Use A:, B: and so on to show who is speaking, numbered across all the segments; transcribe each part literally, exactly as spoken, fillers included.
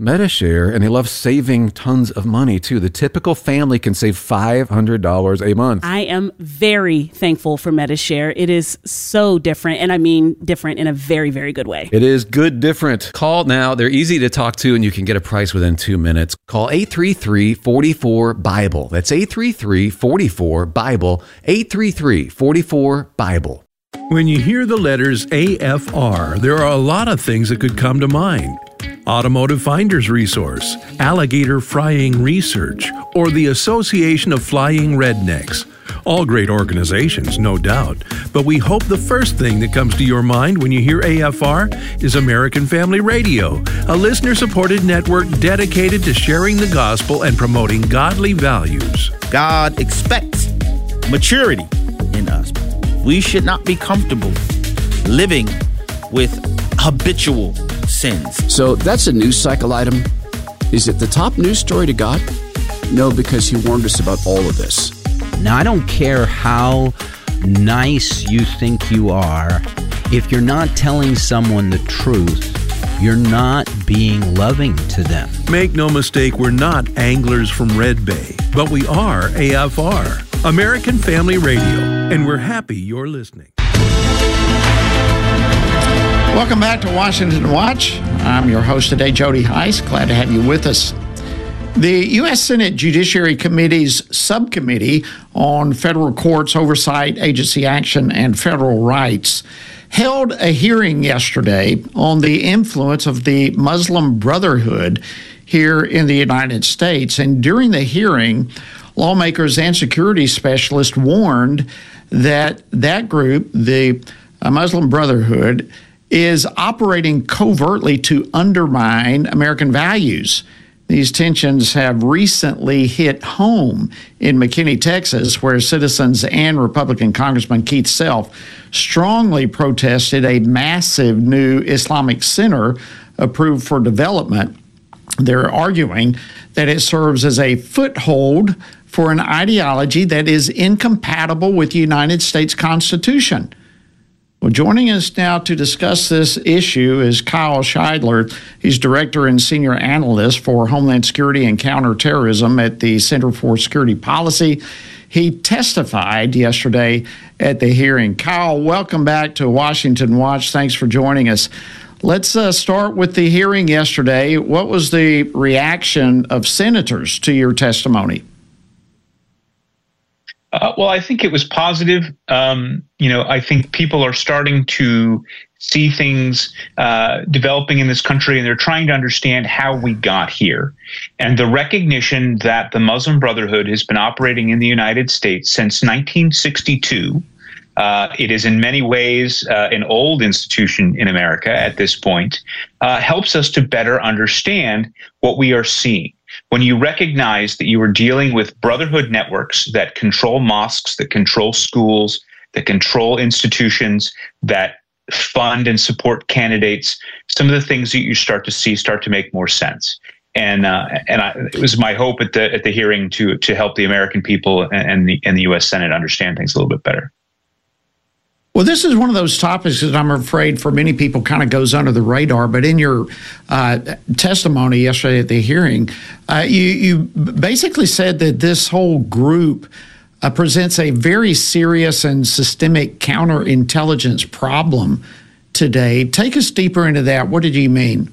A: Medi-Share, and they love saving tons of money, too. The typical family can save five hundred dollars a month.
B: I am very thankful for Medi-Share. It is so different, and I mean different in a very, very good way.
A: It is good different. Call now. They're easy to talk to, and you can get a price within two minutes. Call eight three three, four four, BIBLE. That's eight three three, four four, BIBLE, eight three three, four four, BIBLE.
C: When you hear the letters A F R, there are a lot of things that could come to mind. Automotive Finder's Resource, Alligator Frying Research, or the Association of Flying Rednecks. All great organizations, no doubt, but we hope the first thing that comes to your mind when you hear A F R is American Family Radio, a listener-supported network dedicated to sharing the gospel and promoting godly values.
D: God expects maturity in us. We should not be comfortable living with habitual sins.
E: So that's a news cycle item. Is it the top news story to God? No, because he warned us about all of this.
F: Now, I don't care how nice you think you are. If you're not telling someone the truth, you're not being loving to them.
C: Make no mistake, we're not anglers from Red Bay, but we are A F R, American Family Radio, and we're happy you're listening.
G: Welcome back to Washington Watch. I'm your host today, Jody Heiss. Glad to have you with us. The U S Senate Judiciary Committee's subcommittee on federal courts, oversight, agency action, and federal rights held a hearing yesterday on the influence of the Muslim Brotherhood here in the United States. And during the hearing, lawmakers and security specialists warned that that group, the uh, Muslim Brotherhood, is operating covertly to undermine American values. These tensions have recently hit home in McKinney, Texas, where citizens and Republican Congressman Keith Self strongly protested a massive new Islamic center approved for development. They're arguing that it serves as a foothold for an ideology that is incompatible with the United States Constitution. Well, joining us now to discuss this issue is Kyle Scheidler. He's Director and Senior Analyst for Homeland Security and Counterterrorism at the Center for Security Policy. He testified yesterday at the hearing. Kyle, welcome back to Washington Watch. Thanks for joining us. Let's uh, start with the hearing yesterday. What was the reaction of senators to your testimony?
H: Uh, well, I think it was positive. Um, you know, I think people are starting to see things uh, developing in this country, and they're trying to understand how we got here. And the recognition that the Muslim Brotherhood has been operating in the United States since nineteen sixty-two. Uh, it is in many ways uh, an old institution in America at this point, uh, helps us to better understand what we are seeing. When you recognize that you are dealing with brotherhood networks that control mosques, that control schools, that control institutions, that fund and support candidates, some of the things that you start to see start to make more sense. And uh, and I, it was my hope at the at the hearing to to help the American people and the and the U S Senate understand things a little bit better.
G: Well, this is one of those topics that I'm afraid for many people kind of goes under the radar. But in your uh, testimony yesterday at the hearing, uh, you, you basically said that this whole group uh, presents a very serious and systemic counterintelligence problem today. Take us deeper into that. What did you mean?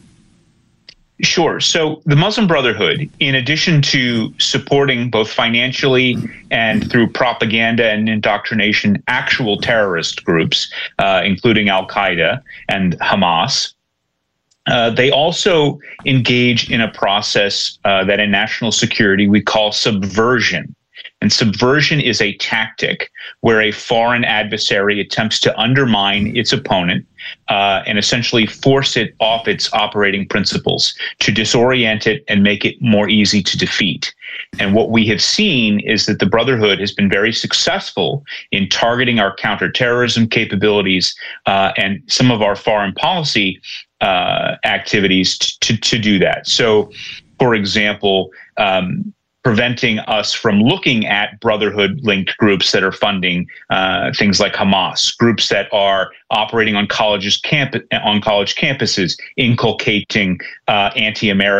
H: Sure. So the Muslim Brotherhood, in addition to supporting both financially and through propaganda and indoctrination actual terrorist groups, uh, including Al-Qaeda and Hamas, uh, they also engage in a process uh, that in national security we call subversion. And subversion is a tactic where a foreign adversary attempts to undermine its opponent uh, and essentially force it off its operating principles, to disorient it and make it more easy to defeat. And what we have seen is that the Brotherhood has been very successful in targeting our counterterrorism capabilities uh, and some of our foreign policy uh, activities to, to do that. So, for example, um, preventing us from looking at Brotherhood-linked groups that are funding uh, things like Hamas, groups that are operating on colleges camp- on college campuses, inculcating uh, anti-American